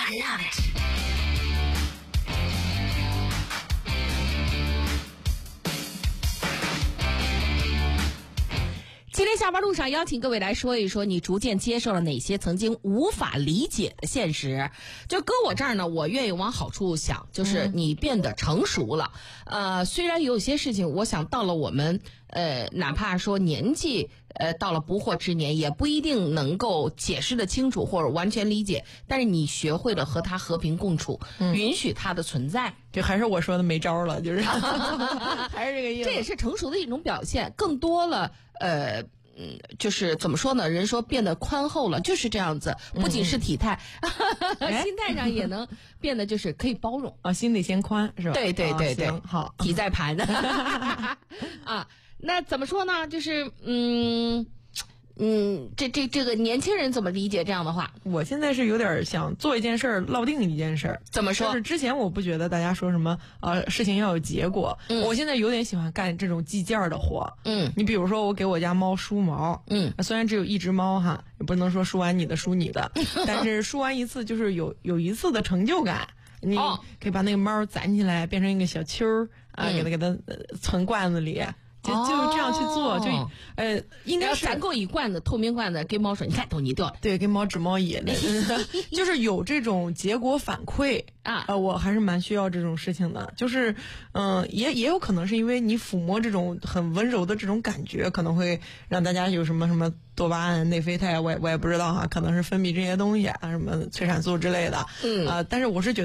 I love it。 今天下班路上邀请各位来说一说你逐渐接受了哪些曾经无法理解的现实。就搁我这儿呢，我愿意往好处想，就是你变得成熟了。虽然有些事情我想到了我们哪怕说年纪到了不惑之年，也不一定能够解释得清楚或者完全理解，但是你学会了和它和平共处，允许它的存在。 这还是我说的没招了，就是还是这个意思。 这也是成熟的一种表现，更多了就是怎么说呢？人说变得宽厚了，就是这样子。不仅是体态，心态上也能变得就是可以包容啊，心里先宽是吧？ 对对对对， 好， 体在盘啊。那怎么说呢？就是这个年轻人怎么理解这样的话？ 我现在是有点想做一件事儿，落定一件事儿。 怎么说？ 就是之前我不觉得大家说什么事情要有结果，我现在有点喜欢干这种计件儿的活。你比如说我给我家猫梳毛，虽然只有一只猫哈，也不能说梳完你的梳你的，但是梳完一次就是有一次的成就感。你可以把那个猫攒起来变成一个小球儿啊，给它存罐子里。就这样去做，就应该是攒够一罐子透明罐子，给猫说你看都你掉了， 对，给猫指猫眼的，就是有这种结果反馈啊，我还是蛮需要这种事情的。就是也有可能是因为你抚摸这种很温柔的这种感觉，可能会让大家有什么多巴胺、内啡肽，我也不知道哈，可能是分泌这些东西啊，什么催产素之类的，但是我是觉得